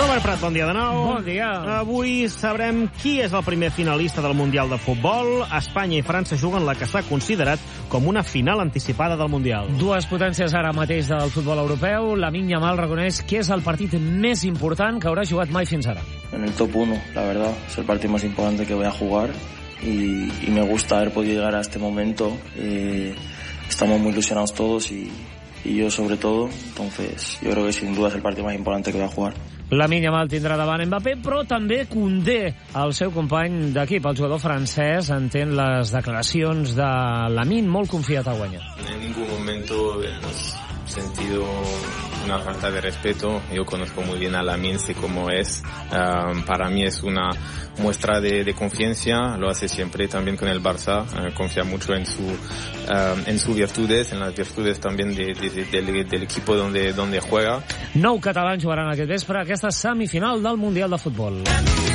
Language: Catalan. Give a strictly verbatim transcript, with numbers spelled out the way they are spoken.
Robert Prat, bon dia de nou. Bon dia. Avui sabrem qui és el primer finalista del Mundial de Futbol. Espanya i França juguen la que s'ha considerat com una final anticipada del Mundial. Dues potències ara mateix del futbol europeu. Lamine Yamal reconeix que és el partit més important que haurà jugat mai fins ara. En el top uno, la verdad. Es el partido más importante que voy a jugar y, y me gusta haber podido llegar a este momento. Eh, estamos muy ilusionados todos y, y yo sobre todo. Entonces, yo creo que sin duda es el partido más importante que voy a jugar. Lamine Yamal tindrà davant Mbappé, però també Koundé, el seu company d'equip. El jugador francès entén les declaracions de Lamine, molt confiat a guanyar. En ningún momento hemos sentido una falta de respeto. Yo conozco muy bien a Lamine, sé cómo es. Um, para mí es una muestra de, de confianza, lo hace siempre también con el Barça, uh, confía mucho en su um, en sus virtudes, en las virtudes también de, de, de, del, del equipo donde, donde juega. Nou catalans jugaran aquest vespre aquesta semifinal del Mundial de Futbol.